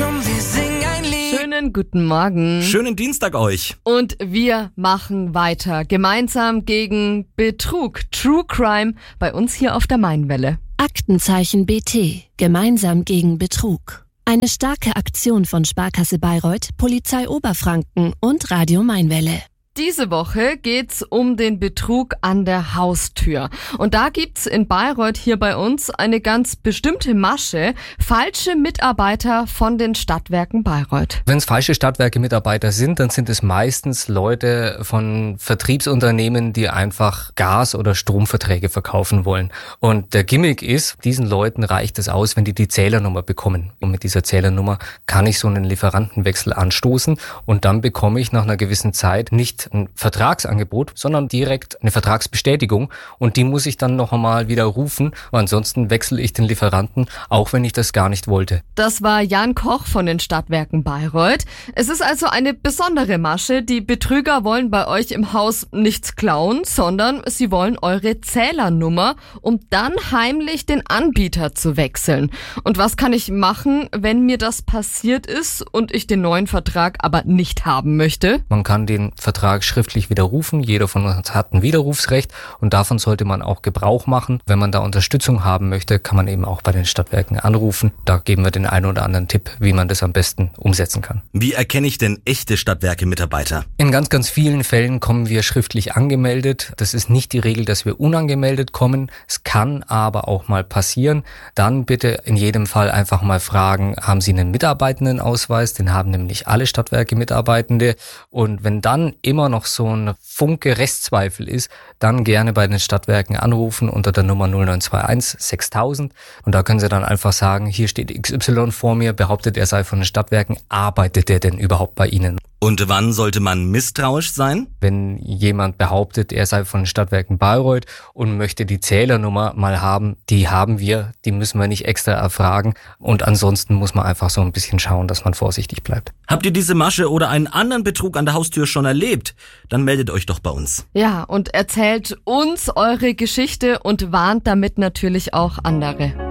Komm, wir singen ein Lied. Schönen guten Morgen. Schönen Dienstag euch. Und wir machen weiter. Gemeinsam gegen Betrug. True Crime bei uns hier auf der Mainwelle. Aktenzeichen BT. Gemeinsam gegen Betrug. Eine starke Aktion von Sparkasse Bayreuth, Polizei Oberfranken und Radio Mainwelle. Diese Woche geht's um den Betrug an der Haustür. Und da gibt's in Bayreuth hier bei uns eine ganz bestimmte Masche. Falsche Mitarbeiter von den Stadtwerken Bayreuth. Wenn es falsche Stadtwerke-Mitarbeiter sind, dann sind es meistens Leute von Vertriebsunternehmen, die einfach Gas- oder Stromverträge verkaufen wollen. Und der Gimmick ist, diesen Leuten reicht es aus, wenn die Zählernummer bekommen. Und mit dieser Zählernummer kann ich so einen Lieferantenwechsel anstoßen und dann bekomme ich nach einer gewissen Zeit nicht ein Vertragsangebot, sondern direkt eine Vertragsbestätigung und die muss ich dann noch einmal widerrufen, weil ansonsten wechsle ich den Lieferanten, auch wenn ich das gar nicht wollte. Das war Jan Koch von den Stadtwerken Bayreuth. Es ist also eine besondere Masche. Die Betrüger wollen bei euch im Haus nichts klauen, sondern sie wollen eure Zählernummer, um dann heimlich den Anbieter zu wechseln. Und was kann ich machen, wenn mir das passiert ist und ich den neuen Vertrag aber nicht haben möchte? Man kann den Vertrag schriftlich widerrufen. Jeder von uns hat ein Widerrufsrecht und davon sollte man auch Gebrauch machen. Wenn man da Unterstützung haben möchte, kann man eben auch bei den Stadtwerken anrufen. Da geben wir den einen oder anderen Tipp, wie man das am besten umsetzen kann. Wie erkenne ich denn echte Stadtwerke-Mitarbeiter? In ganz, ganz vielen Fällen kommen wir schriftlich angemeldet. Das ist nicht die Regel, dass wir unangemeldet kommen. Es kann aber auch mal passieren. Dann bitte in jedem Fall einfach mal fragen, haben Sie einen Mitarbeitendenausweis? Den haben nämlich alle Stadtwerke-Mitarbeitende. Und wenn dann immer noch so ein Funke Restzweifel ist, dann gerne bei den Stadtwerken anrufen unter der Nummer 0921 6000 und da können Sie dann einfach sagen, hier steht XY vor mir, behauptet er sei von den Stadtwerken, arbeitet er denn überhaupt bei Ihnen? Und wann sollte man misstrauisch sein? Wenn jemand behauptet, er sei von den Stadtwerken Bayreuth und möchte die Zählernummer mal haben, die haben wir, die müssen wir nicht extra erfragen und ansonsten muss man einfach so ein bisschen schauen, dass man vorsichtig bleibt. Habt ihr diese Masche oder einen anderen Betrug an der Haustür schon erlebt? Dann meldet euch doch bei uns. Ja, und erzählt uns eure Geschichte und warnt damit natürlich auch andere.